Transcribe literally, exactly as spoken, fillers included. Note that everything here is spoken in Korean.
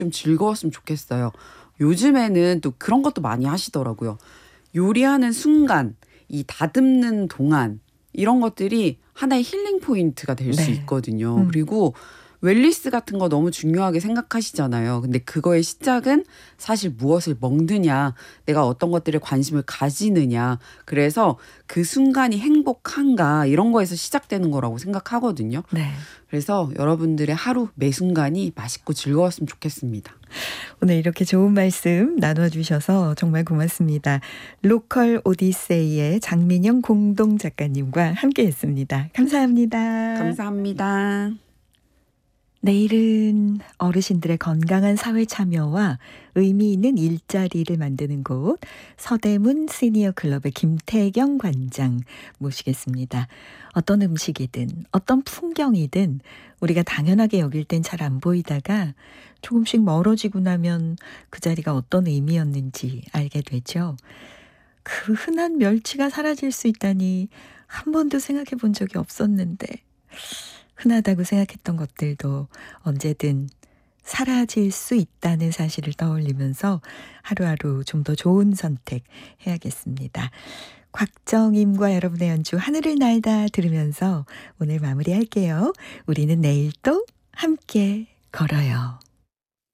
좀 즐거웠으면 좋겠어요. 요즘에는 또 그런 것도 많이 하시더라고요. 요리하는 순간, 이 다듬는 동안 이런 것들이 하나의 힐링 포인트가 될 수 네. 있거든요. 음. 그리고 웰니스 같은 거 너무 중요하게 생각하시잖아요. 근데 그거의 시작은 사실 무엇을 먹느냐, 내가 어떤 것들에 관심을 가지느냐, 그래서 그 순간이 행복한가 이런 거에서 시작되는 거라고 생각하거든요. 네. 그래서 여러분들의 하루 매 순간이 맛있고 즐거웠으면 좋겠습니다. 오늘 이렇게 좋은 말씀 나눠 주셔서 정말 고맙습니다. 로컬 오디세이의 장민영 공동 작가님과 함께했습니다. 감사합니다. 감사합니다. 내일은 어르신들의 건강한 사회 참여와 의미 있는 일자리를 만드는 곳 서대문 시니어 클럽의 김태경 관장 모시겠습니다. 어떤 음식이든 어떤 풍경이든 우리가 당연하게 여길 땐 잘 안 보이다가 조금씩 멀어지고 나면 그 자리가 어떤 의미였는지 알게 되죠. 그 흔한 멸치가 사라질 수 있다니 한 번도 생각해 본 적이 없었는데 흔하다고 생각했던 것들도 언제든 사라질 수 있다는 사실을 떠올리면서 하루하루 좀 더 좋은 선택 해야겠습니다. 곽정임과 여러분의 연주 하늘을 날다 들으면서 오늘 마무리할게요. 우리는 내일 또 함께 걸어요.